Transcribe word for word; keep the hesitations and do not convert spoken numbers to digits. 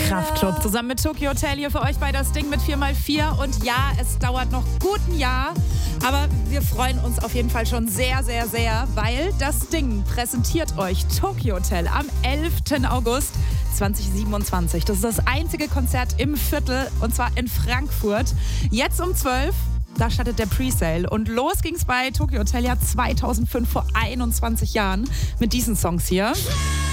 Kraftklub zusammen mit Tokyo Hotel hier für euch bei das Ding mit vier mal vier. Und ja, es dauert noch gut ein Jahr, aber wir freuen uns auf jeden Fall schon sehr, sehr, sehr, weil das Ding präsentiert euch Tokyo Hotel am elften August zweitausendsiebenundzwanzig. Das ist das einzige Konzert im Viertel und zwar in Frankfurt. Jetzt um zwölf. Da startet der Presale. Und los ging's bei Tokyo Hotel ja zweitausendfünf, vor einundzwanzig Jahren, mit diesen Songs hier.